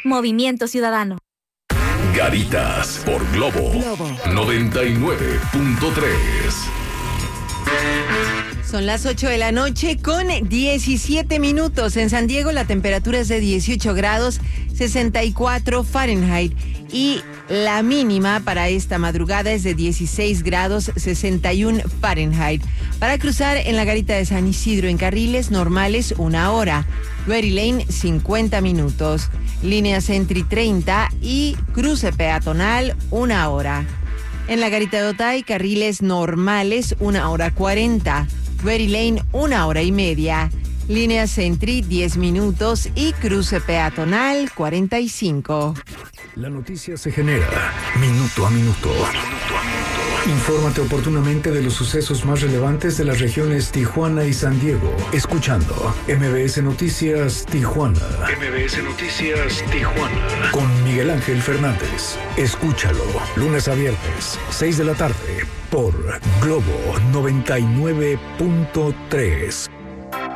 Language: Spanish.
Movimiento Ciudadano. Garitas por Globo 99.3. Son las 8 de la noche con 17 minutos. En San Diego la temperatura es de 18 grados, 64 Fahrenheit. Y la mínima para esta madrugada es de 16 grados, 61 Fahrenheit. Para cruzar en la garita de San Isidro en carriles normales, 1 hora. Ready Lane, 50 minutos. Línea Sentry, 30 y cruce peatonal, 1 hora. En la garita de Otay, carriles normales, 1 hora 40. Ready Lane, 1 hora y media. Línea Sentry, 10 minutos y cruce peatonal, 45. La noticia se genera minuto a minuto. Infórmate oportunamente de los sucesos más relevantes de las regiones Tijuana y San Diego, escuchando MBS Noticias Tijuana. MBS Noticias Tijuana. Con Miguel Ángel Fernández. Escúchalo, lunes a viernes, 6 de la tarde, por Globo 99.3.